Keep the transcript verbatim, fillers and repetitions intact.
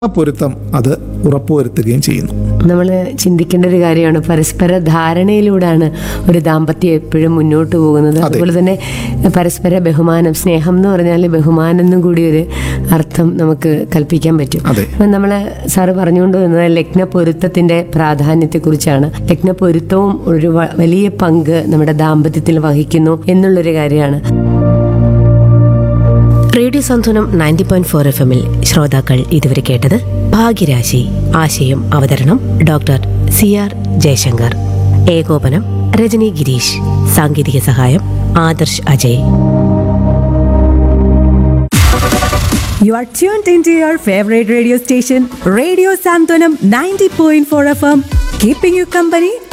പൊരുത്തം അത് ഉറപ്പുവരുത്തുകയും ചെയ്യുന്നു. നമ്മൾ ചിന്തിക്കേണ്ട ഒരു കാര്യമാണ്, പരസ്പര ധാരണയിലൂടെയാണ് ഒരു ദാമ്പത്യം എപ്പോഴും മുന്നോട്ട് പോകുന്നത്. അതുപോലെ തന്നെ പരസ്പര ബഹുമാനം, സ്നേഹം എന്ന് പറഞ്ഞാൽ ബഹുമാനം എന്നും കൂടി ഒരു അർത്ഥം നമുക്ക് കൽപ്പിക്കാൻ പറ്റും. അപ്പം നമ്മൾ സാറ് പറഞ്ഞുകൊണ്ട് വന്നത് ലഗ്ന പൊരുത്തത്തിന്റെ പ്രാധാന്യത്തെക്കുറിച്ചാണ്. ലഗ്ന പൊരുത്തവും ഒരു വലിയ പങ്ക് നമ്മുടെ ദാമ്പത്യത്തിൽ വഹിക്കുന്നു എന്നുള്ളൊരു കാര്യമാണ്. റേഡിയോ സാന്ത്വനം നയൻറ്റി പോയിന്റ് ഫോർ എഫ് എമ്മിൽ ശ്രോതാക്കൾ ഇതുവരെ കേട്ടത് ഭാഗ്യരാശി. ആശയം അവതരണം ഡോക്ടർ സി ആർ ജയശങ്കർ. ഏകോപനം രജനി ഗിരീഷ്. സാങ്കേതിക സഹായം Adarsh Ajay. You are tuned into your favorite radio station, Radio Santonam ninety point four F M, keeping you company